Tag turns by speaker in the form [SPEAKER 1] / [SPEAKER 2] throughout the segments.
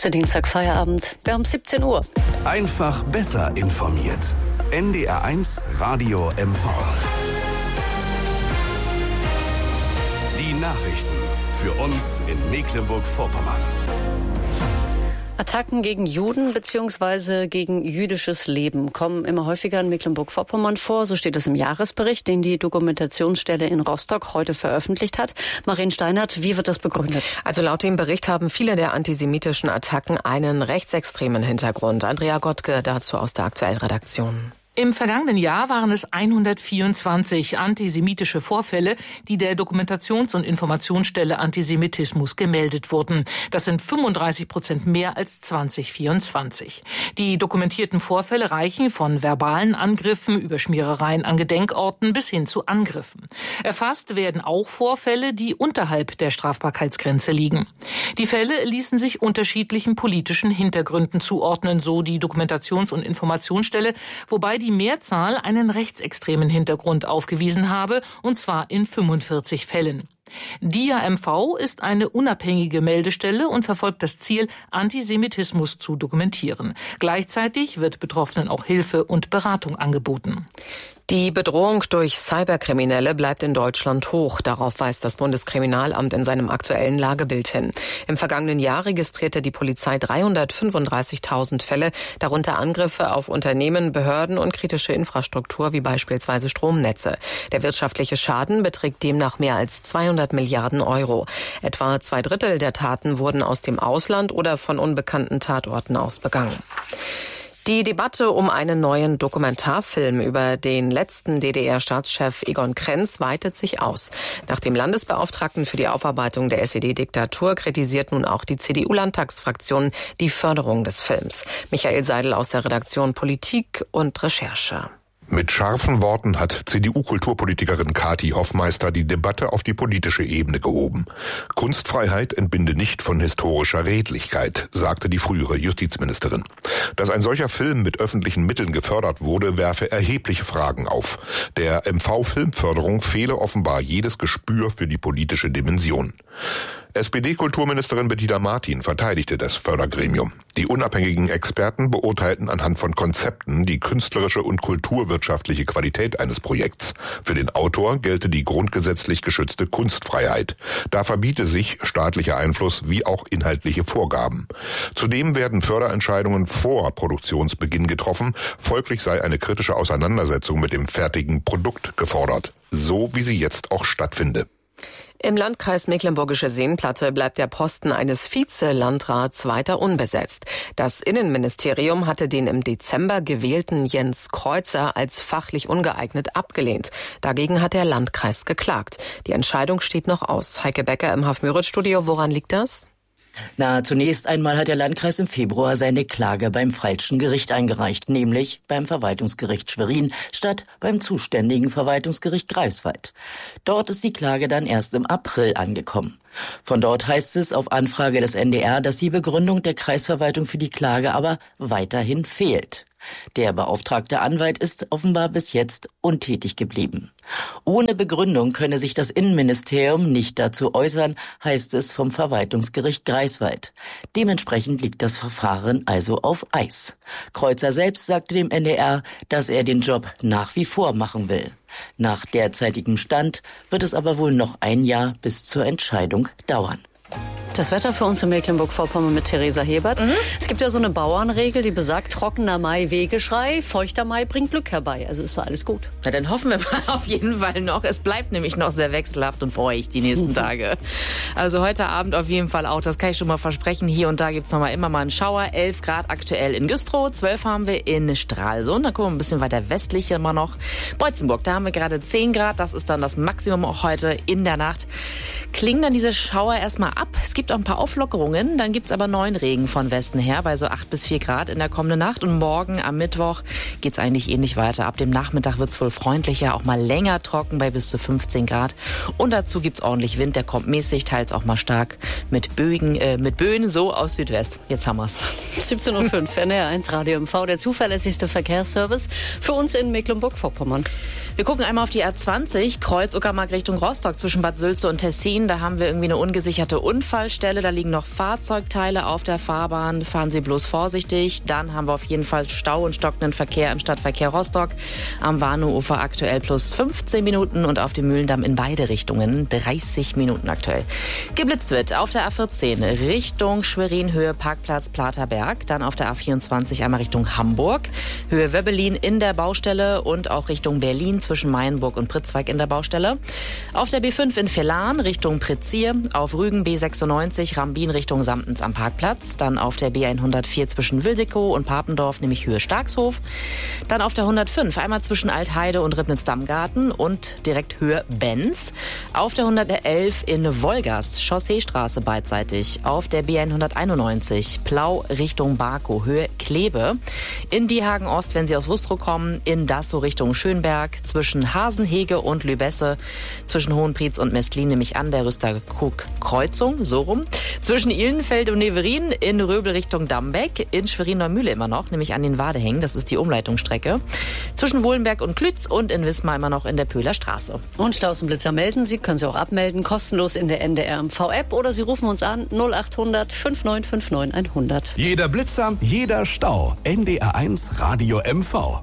[SPEAKER 1] Heute Dienstag Feierabend. Wir haben 17 Uhr.
[SPEAKER 2] Einfach besser informiert. NDR1 Radio MV. Die Nachrichten für uns in Mecklenburg-Vorpommern.
[SPEAKER 1] Attacken gegen Juden bzw. gegen jüdisches Leben kommen immer häufiger in Mecklenburg-Vorpommern vor. So steht es im Jahresbericht, den die Dokumentationsstelle in Rostock heute veröffentlicht hat. Marien Steinert, wie wird das begründet?
[SPEAKER 3] Also laut dem Bericht haben viele der antisemitischen Attacken einen rechtsextremen Hintergrund. Andrea Gottke dazu aus der Aktuellredaktion.
[SPEAKER 4] Im vergangenen Jahr waren es 124 antisemitische Vorfälle, die der Dokumentations- und Informationsstelle Antisemitismus gemeldet wurden. Das sind 35% mehr als 2024. Die dokumentierten Vorfälle reichen von verbalen Angriffen über Schmierereien an Gedenkorten bis hin zu Angriffen. Erfasst werden auch Vorfälle, die unterhalb der Strafbarkeitsgrenze liegen. Die Fälle ließen sich unterschiedlichen politischen Hintergründen zuordnen, so die Dokumentations- und Informationsstelle, wobei die Mehrzahl einen rechtsextremen Hintergrund aufgewiesen habe, und zwar in 45 Fällen. DIA-MV ist eine unabhängige Meldestelle und verfolgt das Ziel, Antisemitismus zu dokumentieren. Gleichzeitig wird Betroffenen auch Hilfe und Beratung angeboten.
[SPEAKER 3] Die Bedrohung durch Cyberkriminelle bleibt in Deutschland hoch. Darauf weist das Bundeskriminalamt in seinem aktuellen Lagebild hin. Im vergangenen Jahr registrierte die Polizei 335.000 Fälle, darunter Angriffe auf Unternehmen, Behörden und kritische Infrastruktur wie beispielsweise Stromnetze. Der wirtschaftliche Schaden beträgt demnach mehr als 200 Milliarden Euro. Etwa 2/3 der Taten wurden aus dem Ausland oder von unbekannten Tatorten aus begangen. Die Debatte um einen neuen Dokumentarfilm über den letzten DDR-Staatschef Egon Krenz weitet sich aus. Nach dem Landesbeauftragten für die Aufarbeitung der SED-Diktatur kritisiert nun auch die CDU-Landtagsfraktion die Förderung des Films. Michael Seidel aus der Redaktion Politik und Recherche.
[SPEAKER 5] Mit scharfen Worten hat CDU-Kulturpolitikerin Kati Hoffmeister die Debatte auf die politische Ebene gehoben. Kunstfreiheit entbinde nicht von historischer Redlichkeit, sagte die frühere Justizministerin. Dass ein solcher Film mit öffentlichen Mitteln gefördert wurde, werfe erhebliche Fragen auf. Der MV-Filmförderung fehle offenbar jedes Gespür für die politische Dimension. SPD-Kulturministerin Bettina Martin verteidigte das Fördergremium. Die unabhängigen Experten beurteilten anhand von Konzepten die künstlerische und kulturwirtschaftliche Qualität eines Projekts. Für den Autor gelte die grundgesetzlich geschützte Kunstfreiheit. Da verbiete sich staatlicher Einfluss wie auch inhaltliche Vorgaben. Zudem werden Förderentscheidungen vor Produktionsbeginn getroffen. Folglich sei eine kritische Auseinandersetzung mit dem fertigen Produkt gefordert. So wie sie jetzt auch stattfinde.
[SPEAKER 3] Im Landkreis Mecklenburgische Seenplatte bleibt der Posten eines Vize-Landrats weiter unbesetzt. Das Innenministerium hatte den im Dezember gewählten Jens Kreuzer als fachlich ungeeignet abgelehnt. Dagegen hat der Landkreis geklagt. Die Entscheidung steht noch aus. Heike Becker im Haf-Müritz-Studio. Woran liegt das?
[SPEAKER 6] Zunächst einmal hat der Landkreis im Februar seine Klage beim falschen Gericht eingereicht, nämlich beim Verwaltungsgericht Schwerin statt beim zuständigen Verwaltungsgericht Greifswald. Dort ist die Klage dann erst im April angekommen. Von dort heißt es auf Anfrage des NDR, dass die Begründung der Kreisverwaltung für die Klage aber weiterhin fehlt. Der beauftragte Anwalt ist offenbar bis jetzt untätig geblieben. Ohne Begründung könne sich das Innenministerium nicht dazu äußern, heißt es vom Verwaltungsgericht Greifswald. Dementsprechend liegt das Verfahren also auf Eis. Kreuzer selbst sagte dem NDR, dass er den Job nach wie vor machen will. Nach derzeitigem Stand wird es aber wohl noch ein Jahr bis zur Entscheidung dauern.
[SPEAKER 1] Das Wetter für uns in Mecklenburg-Vorpommern mit Theresa Hebert. Es gibt ja so eine Bauernregel, die besagt, trockener Mai Wegeschrei, feuchter Mai bringt Glück herbei. Also ist doch alles gut.
[SPEAKER 7] Na, dann hoffen wir mal auf jeden Fall noch. Es bleibt nämlich noch sehr wechselhaft und feucht die nächsten Tage. Also heute Abend auf jeden Fall auch, das kann ich schon mal versprechen. Hier und da gibt's immer mal einen Schauer. 11 Grad aktuell in Güstrow, 12 haben wir in Stralsund. Da gucken wir ein bisschen weiter westlich immer noch. Beutzenburg, da haben wir gerade 10 Grad. Das ist dann das Maximum auch heute in der Nacht. Klingen dann diese Schauer erstmal ab. Es gibt auch ein paar Auflockerungen, dann gibt's aber neuen Regen von Westen her bei so 8 bis 4 Grad in der kommenden Nacht. Und morgen am Mittwoch geht's eigentlich ähnlich weiter. Ab dem Nachmittag wird's wohl freundlicher, auch mal länger trocken bei bis zu 15 Grad. Und dazu gibt's ordentlich Wind, der kommt mäßig, teils auch mal stark mit Böen so aus Südwest. Jetzt haben wir's.
[SPEAKER 1] 17.05 Uhr, NDR1 Radio MV, der zuverlässigste Verkehrsservice für uns in Mecklenburg-Vorpommern.
[SPEAKER 7] Wir gucken einmal auf die A20, Kreuz Uckermark Richtung Rostock zwischen Bad Sülze und Tessin. Da haben wir irgendwie eine ungesicherte Unfallstelle. Unfallstelle. Da liegen noch Fahrzeugteile auf der Fahrbahn. Fahren Sie bloß vorsichtig. Dann haben wir auf jeden Fall Stau und stockenden Verkehr im Stadtverkehr Rostock. Am Warnow-Ufer aktuell plus 15 Minuten und auf dem Mühlendamm in beide Richtungen 30 Minuten aktuell. Geblitzt wird auf der A14 Richtung Schwerin, Höhe Parkplatz Platerberg. Dann auf der A24 einmal Richtung Hamburg, Höhe Wöbbelin in der Baustelle und auch Richtung Berlin zwischen Mayenburg und Pritzwalk in der Baustelle. Auf der B5 in Villahn Richtung Prizier, auf Rügen B96 Rambin Richtung Samtens am Parkplatz. Dann auf der B104 zwischen Wilsikow und Papendorf, nämlich Höhe Starkshof. Dann auf der 105 einmal zwischen Altheide und Ribnitz-Dammgarten und direkt Höhe Benz. Auf der 111 in Wolgast, Chausseestraße beidseitig. Auf der B191 Plau Richtung Barkow, Höhe Kleve. In Diehagen Ost, wenn Sie aus Wustrow kommen, in Dassow Richtung Schönberg, zwischen Hasenhege und Lübesse, zwischen Hohenprietz und Mestlin, nämlich an der Rüsterkrug-Kreuzung, so rum. Zwischen Ihlenfeld und Neverin, in Röbel Richtung Dambeck, in Schwerin-Neumühle immer noch, nämlich an den Wadehängen, das ist die Umleitungsstrecke. Zwischen Wohlenberg und Klütz und in Wismar immer noch in der Pöhler Straße.
[SPEAKER 1] Und Staus und Blitzer melden Sie, können Sie auch abmelden, kostenlos in der NDR-MV-App oder Sie rufen uns an 0800 5959 100.
[SPEAKER 2] Jeder Blitzer, jeder Stau. NDR1 Radio MV.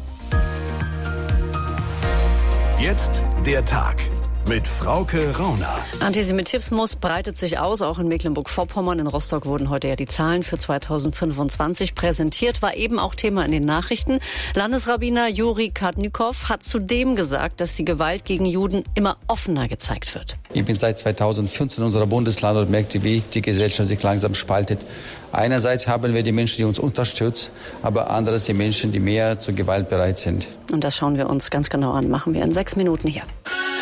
[SPEAKER 2] Jetzt der Tag mit Frauke Rauner.
[SPEAKER 1] Antisemitismus breitet sich aus, auch in Mecklenburg-Vorpommern. In Rostock wurden heute ja die Zahlen für 2025 präsentiert, war eben auch Thema in den Nachrichten. Landesrabbiner Juri Kadnikow hat zudem gesagt, dass die Gewalt gegen Juden immer offener gezeigt wird.
[SPEAKER 8] Ich bin seit 2014 in unserem Bundesland und merkte, wie die Gesellschaft sich langsam spaltet. Einerseits haben wir die Menschen, die uns unterstützen, aber andererseits die Menschen, die mehr zur Gewalt bereit sind.
[SPEAKER 1] Und das schauen wir uns ganz genau an. Machen wir in 6 Minuten hier.